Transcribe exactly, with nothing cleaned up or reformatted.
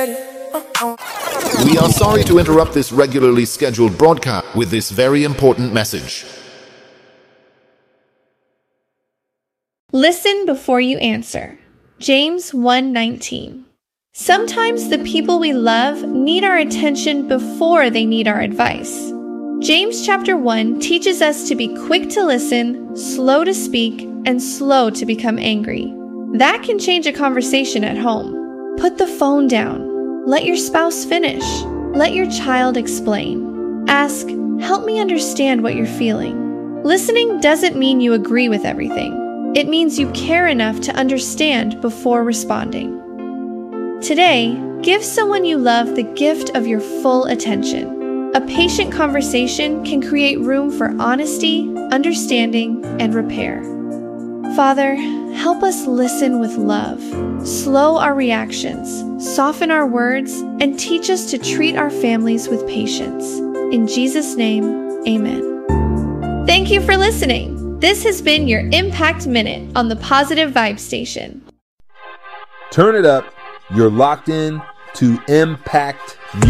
We are sorry to interrupt this regularly scheduled broadcast with this very important message. Listen before you answer. James one nineteen. Sometimes the people we love need our attention before they need our advice. James chapter one teaches us to be quick to listen, slow to speak, and slow to become angry. That can change a conversation at home. Put the phone down. Let your spouse finish. Let your child explain. Ask, help me understand what you're feeling. Listening doesn't mean you agree with everything. It means you care enough to understand before responding. Today, give someone you love the gift of your full attention. A patient conversation can create room for honesty, understanding, and repair. Father, help us listen with love, slow our reactions, soften our words, and teach us to treat our families with patience. In Jesus' name, amen. Thank you for listening. This has been your Impact Minute on the Positive Vibe Station. Turn it up. You're locked in to Impact Music.